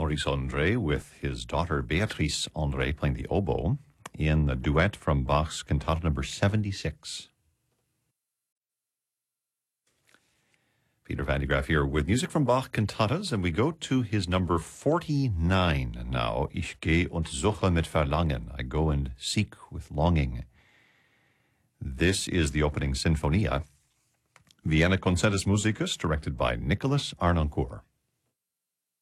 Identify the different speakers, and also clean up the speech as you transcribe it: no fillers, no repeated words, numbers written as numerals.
Speaker 1: Maurice André with his daughter Beatrice André playing the oboe in the duet from Bach's Cantata number 76. Peter Van de Graaf here with music from Bach cantatas, and we go to his number 49 now. Ich geh und suche mit Verlangen. I go and seek with longing. This is the opening Sinfonia. Vienna Concertus Musicus, directed by Nicholas Arnoncourt.